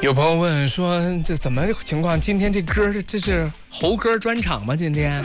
有朋友问说这怎么情况？今天这歌这是猴歌专场吗？今天？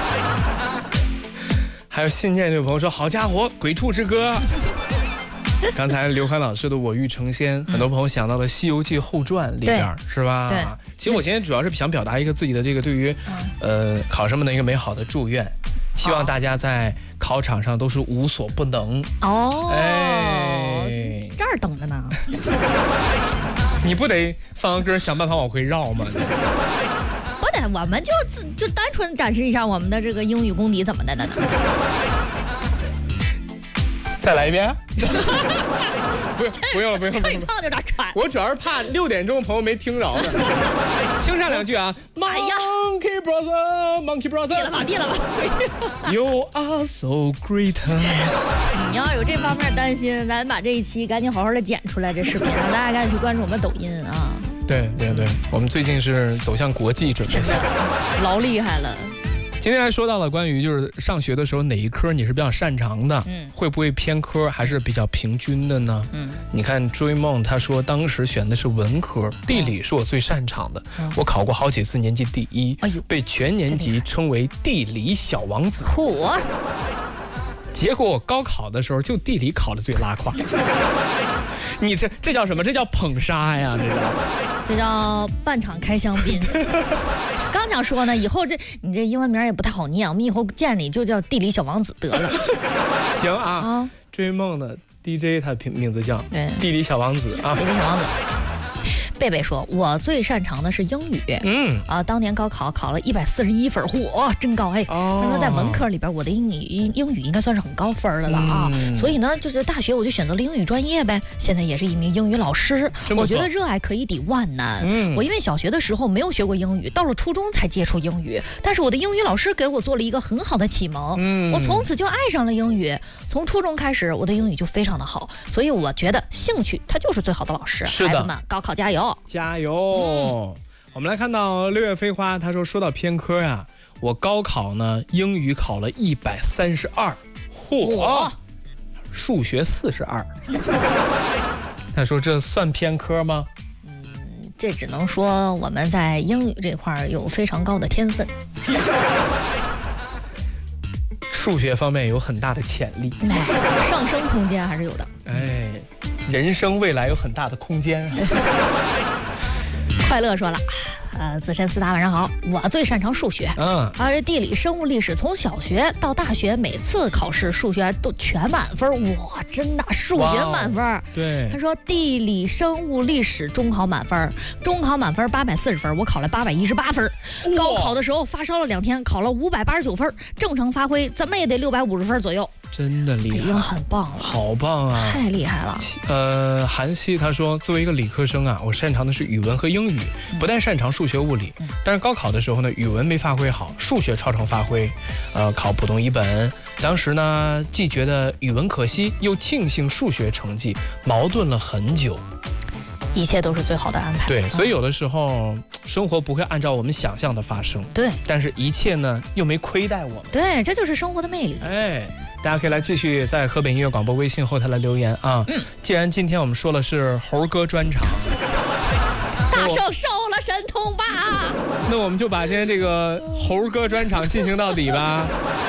还有信念这位朋友说好家伙，鬼畜之歌。刚才刘涵老师的《我欲成仙》，很多朋友想到了《西游记后传》里边，是吧？ 对。 其实我今天主要是想表达一个自己的这个对于，考生们的一个美好的祝愿，希望大家在考场上都是无所不能。 哦。 哎， 这儿等着呢。 你不得放完歌想办法往回绕吗？ 不得，我们就单纯展示一下我们的这个英语功底怎么的呢？ 再来一遍。不用了。 这一胖就有点喘。 我主要是怕6点钟朋友没听着呢。清唱2句啊。Monkey brother。 闭了吧。 You are so great。 你要有这方面担心，咱把这一期赶紧好好的剪出来这视频，让大家赶紧去关注我们抖音啊。对， 我们最近是走向国际准备， 老厉害了。 今天还说到了关于就是上学的时候哪一科你是比较擅长的，会不会偏科还是比较平均的呢？你看追梦他说当时选的是文科，地理是我最擅长的，我考过好几次年级第1，被全年级称为地理小王子。结果我高考的时候就地理考得最拉胯。你这叫什么？这叫捧杀呀！ 这叫半场开香槟。刚想说呢，以后你这英文名也不太好念，我们以后见你就叫地理小王子得了。 行啊，追梦的 DJ 他的名字叫地理小王子啊， 地理小王子。贝贝说，我最擅长的是英语。当年高考考了141分，嚯，真高哎！那说在文科里边，我的英语应该算是很高分的了啊。所以呢，就是大学我就选择了英语专业呗。现在也是一名英语老师。我觉得热爱可以抵万难。我因为小学的时候没有学过英语，到了初中才接触英语。但是我的英语老师给我做了一个很好的启蒙。我从此就爱上了英语。从初中开始，我的英语就非常的好。所以我觉得兴趣它就是最好的老师。孩子们，高考加油！ 加油！我们来看到6月飞花，他说到偏科呀，我高考呢英语考了132，嚯，数学42。他说这算偏科吗？ 这只能说我们在英语这块有非常高的天分。 数学方面有很大的潜力， 上升空间还是有的。 人生未来有很大的空间。 快乐说了，资深4大晚上好，我最擅长数学，而地理、生物、历史，从小学到大学，每次考试数学都全满分，哇，真的数学满分。 对， 他说地理、生物、历史中考满分，中考满分840分，我考了818分。高考的时候发烧了2天，考了589分，正常发挥怎么也得650分左右。 真的厉害， 已经很棒了， 好棒啊， 太厉害了。韩熙他说，作为一个理科生啊，我擅长的是语文和英语，不太擅长数学物理。但是高考的时候呢，语文没发挥好，数学超常发挥。考普通一本，当时呢既觉得语文可惜，又庆幸数学成绩，矛盾了很久。 一切都是最好的安排。 对，所以有的时候生活不会按照我们想象的发生。 对， 但是一切呢又没亏待我们。 对，这就是生活的魅力。 大家可以来继续在河北音乐广播微信后台来留言啊。既然今天我们说的是猴哥专场， 大圣收了神通吧。 那我们就把今天这个猴哥专场进行到底吧。